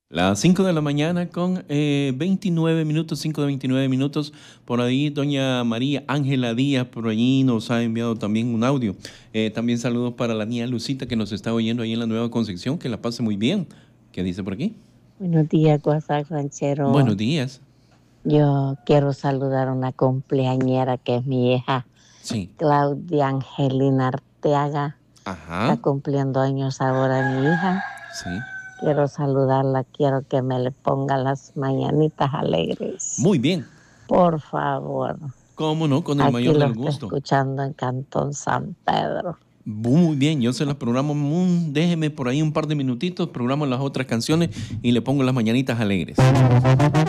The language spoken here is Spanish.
Las 5 de la mañana con 29 minutos, 5 de 29 minutos. Por ahí doña María Ángela Díaz, por allí nos ha enviado también un audio. También saludos para la niña Lucita que nos está oyendo ahí en la Nueva Concepción, que la pase muy bien. ¿Qué dice por aquí? Buenos días, WhatsApp Ranchero. Buenos días. Yo quiero saludar a una cumpleañera que es mi hija, Sí. Claudia Angelina Arteaga. Ajá. Está cumpliendo años ahora mi hija. Sí. Quiero saludarla, quiero que me le ponga las mañanitas alegres. Muy bien. Por favor. ¿Cómo no? Con el Aquí mayor lo del estoy gusto. escuchando en Cantón San Pedro. Muy bien, yo se las programo, déjeme por ahí un par de minutitos, programo las otras canciones y le pongo las mañanitas alegres.